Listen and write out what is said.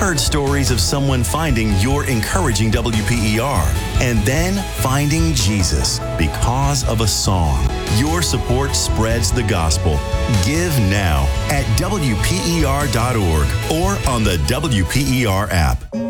heard stories of someone finding your encouraging WPER and then finding Jesus because of a song. Your support spreads the gospel. Give now at WPER.org or on the WPER app.